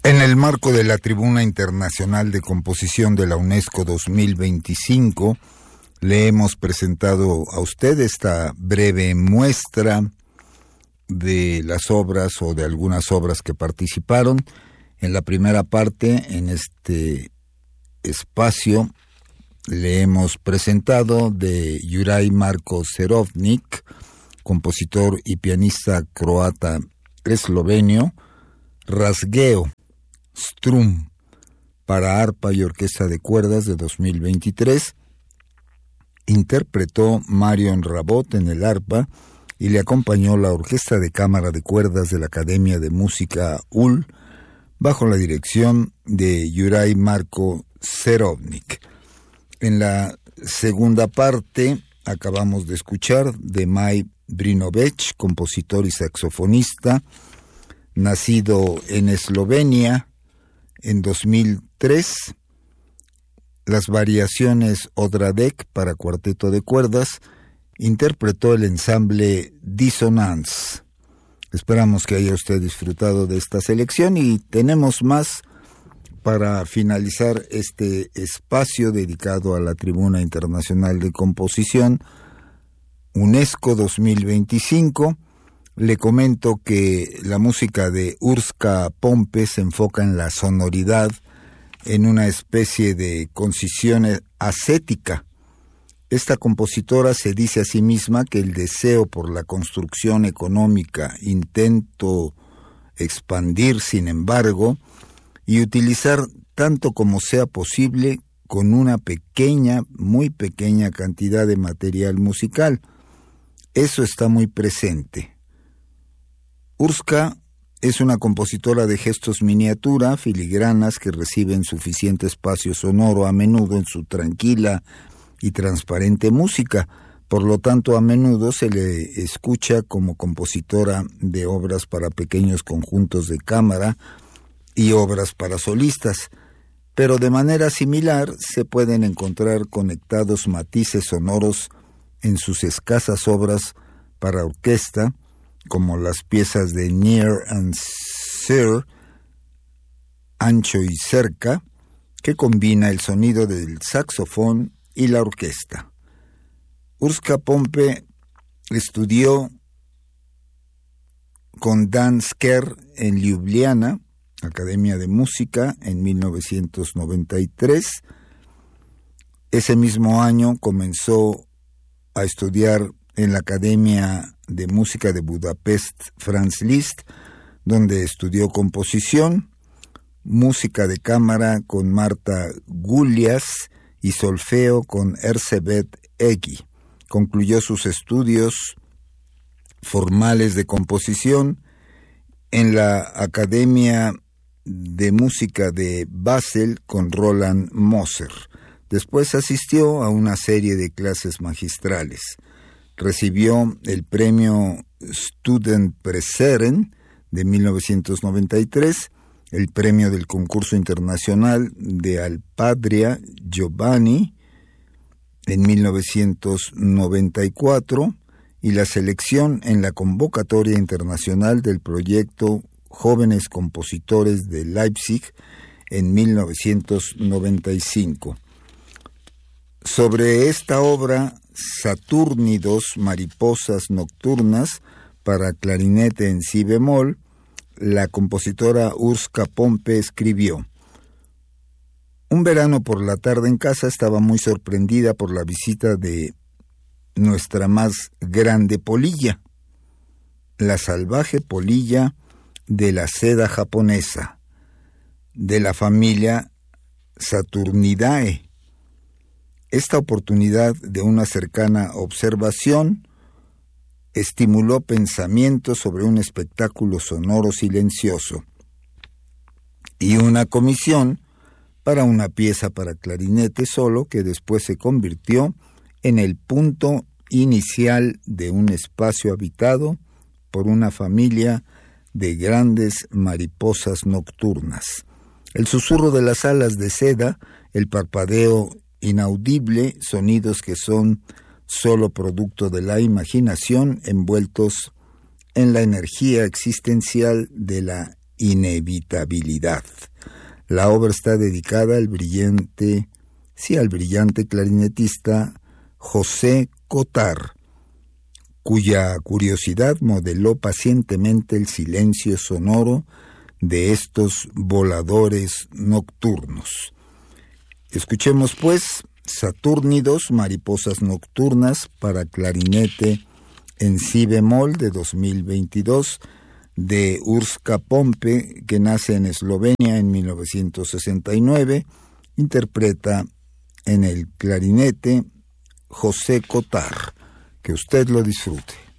En el marco de la Tribuna Internacional de Composición de la UNESCO 2025, le hemos presentado a usted esta breve muestra de las obras o de algunas obras que participaron. En la primera parte, en este espacio, le hemos presentado de Juraj Marko Cerovnik, compositor y pianista croata eslovenio, Rasgueo, Strum, para arpa y orquesta de cuerdas de 2023. Interpretó Marion Rabot en el arpa y le acompañó la Orquesta de Cámara de Cuerdas de la Academia de Música UL, bajo la dirección de Juraj Marko Cerovnik. En la segunda parte acabamos de escuchar de Maj Brinović, compositor y saxofonista, nacido en Eslovenia en 2003, las variaciones Odradek para cuarteto de cuerdas. Interpretó el ensamble Dissonance. Esperamos que haya usted disfrutado de esta selección y tenemos más para finalizar este espacio dedicado a la Tribuna Internacional de Composición UNESCO 2025. Le comento que la música de Urška Pompe se enfoca en la sonoridad, en una especie de concisión ascética. Esta compositora se dice a sí misma que el deseo por la construcción económica, intento expandir, sin embargo, y utilizar tanto como sea posible con una pequeña, muy pequeña cantidad de material musical. Eso está muy presente. Urška es una compositora de gestos miniatura, filigranas, que reciben suficiente espacio sonoro a menudo en su tranquila y transparente música. Por lo tanto, a menudo se le escucha como compositora de obras para pequeños conjuntos de cámara y obras para solistas, pero de manera similar se pueden encontrar conectados matices sonoros en sus escasas obras para orquesta, como las piezas de Near and Sear, Ancho y Cerca, que combina el sonido del saxofón y la orquesta. Urška Pompe estudió con Dan Sker en Ljubljana, Academia de Música, en 1993. Ese mismo año comenzó a estudiar en la Academia de Música de Budapest, Franz Liszt, donde estudió composición, música de cámara con Marta Gulyas y solfeo con Erzsébet Egi. Concluyó sus estudios formales de composición en la Academia de Música de Basel con Roland Moser. Después asistió a una serie de clases magistrales. Recibió el premio Studentpreiseren de 1993, el premio del concurso internacional de Alpadria Giovanni en 1994 y la selección en la convocatoria internacional del proyecto Jóvenes Compositores de Leipzig en 1995. Sobre esta obra, Satúrnidos, mariposas nocturnas, para clarinete en si bemol, la compositora Urška Pompe escribió: un verano por la tarde en casa estaba muy sorprendida por la visita de nuestra más grande polilla, la salvaje polilla de la seda japonesa, de la familia Saturnidae. Esta oportunidad de una cercana observación estimuló pensamientos sobre un espectáculo sonoro silencioso y una comisión para una pieza para clarinete solo que después se convirtió en el punto inicial de un espacio habitado por una familia de grandes mariposas nocturnas. El susurro de las alas de seda, el parpadeo inaudible, sonidos que son solo producto de la imaginación, envueltos en la energía existencial de la inevitabilidad. La obra está dedicada al brillante clarinetista José Cotar, cuya curiosidad modeló pacientemente el silencio sonoro de estos voladores nocturnos. Escuchemos pues Satúrnidos, mariposas nocturnas para clarinete en si bemol de 2022 de Urška Pompe, que nace en Eslovenia en 1969, interpreta en el clarinete José Cotar. Que usted lo disfrute.